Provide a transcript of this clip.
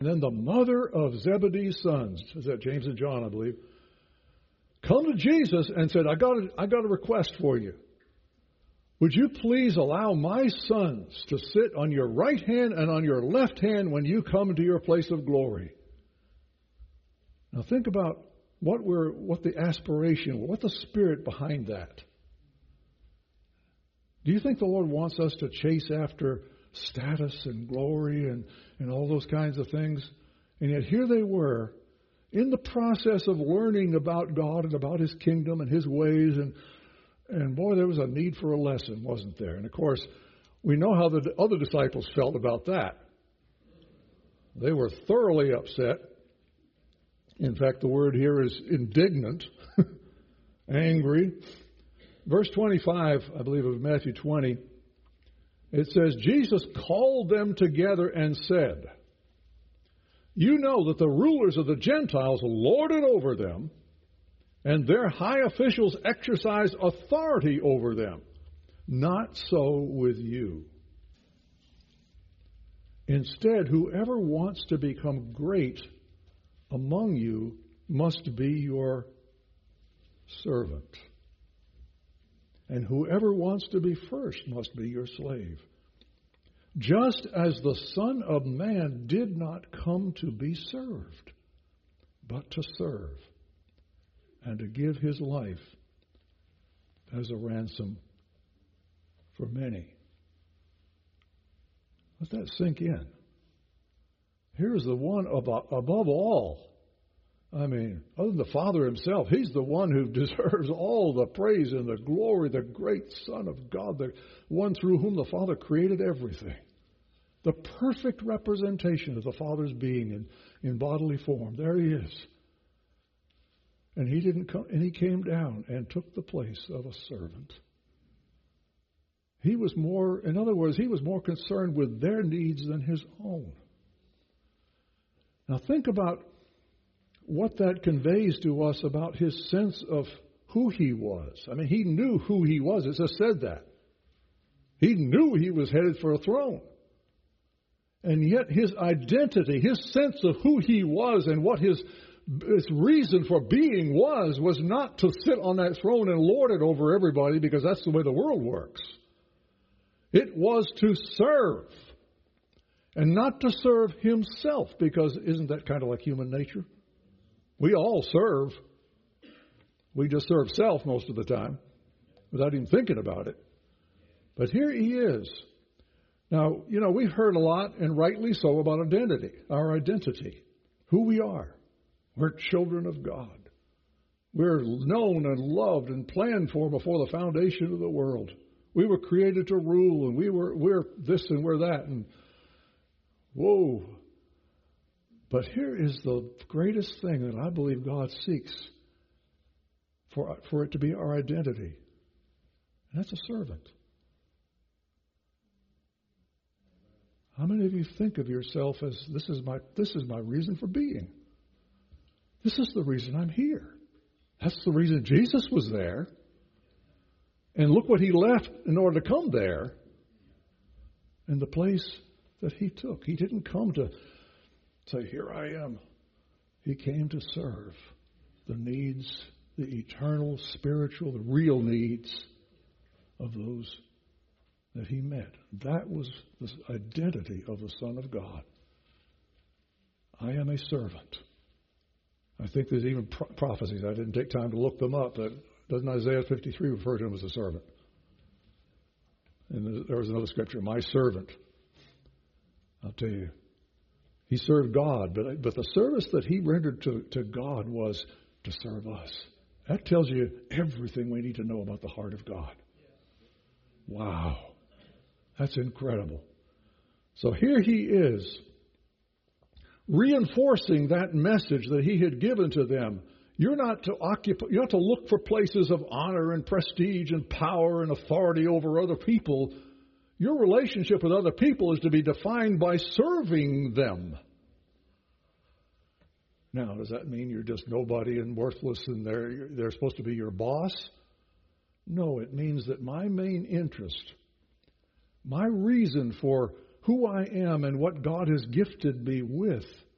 And then the mother of Zebedee's sons, is that James and John, I believe, come to Jesus and said, I got a request for you. Would you please allow my sons to sit on your right hand and on your left hand when you come to your place of glory? Now think about what the aspiration, what the spirit behind that. Do you think the Lord wants us to chase after status and glory and all those kinds of things? And yet here they were in the process of learning about God and about His kingdom and His ways. And boy, there was a need for a lesson, wasn't there? And of course, we know how the other disciples felt about that. They were thoroughly upset. In fact, the word here is indignant, angry. Verse 25, I believe, of Matthew 20, it says, Jesus called them together and said, you know that the rulers of the Gentiles lord it over them, and their high officials exercise authority over them. Not so with you. Instead, whoever wants to become great among you must be your servant. And whoever wants to be first must be your slave. Just as the Son of Man did not come to be served, but to serve, and to give his life as a ransom for many. Let that sink in. Here's the one above all. I mean, other than the Father himself, he's the one who deserves all the praise and the glory, the great Son of God, the one through whom the Father created everything. The perfect representation of the Father's being in bodily form. There he is. And he didn't come, and he came down and took the place of a servant. He was more, in other words, he was more concerned with their needs than his own. Now think about what that conveys to us about his sense of who he was. I mean, he knew who he was. It just said that. He knew he was headed for a throne. And yet his identity, his sense of who he was and what his reason for being was not to sit on that throne and lord it over everybody, because that's the way the world works. It was to serve. And not to serve himself, because isn't that kind of like human nature? We all serve. We just serve self most of the time without even thinking about it. But here he is. Now, we've heard a lot, and rightly so, about identity, our identity, who we are. We're children of God. We're known and loved and planned for before the foundation of the world. We were created to rule, and we're this and we're that, and whoa. But here is the greatest thing that I believe God seeks for it to be our identity. And that's a servant. How many of you think of yourself as this is my reason for being? This is the reason I'm here. That's the reason Jesus was there. And look what he left in order to come there. And the place that he took. He didn't come to say, here I am. He came to serve the needs, the eternal, spiritual, the real needs of those that he met. That was the identity of the Son of God. I am a servant. I think there's even prophecies. I didn't take time to look them up, but doesn't Isaiah 53 refer to him as a servant? And there was another scripture, my servant. I'll tell you, he served God, but the service that he rendered to God was to serve us. That tells you everything we need to know about the heart of God. Wow. That's incredible. So here he is, reinforcing that message that he had given to them. You're not to look for places of honor and prestige and power and authority over other people. Your relationship with other people is to be defined by serving them. Now, does that mean you're just nobody and worthless and they're supposed to be your boss? No, it means that my main interest, my reason for who I am and what God has gifted me with,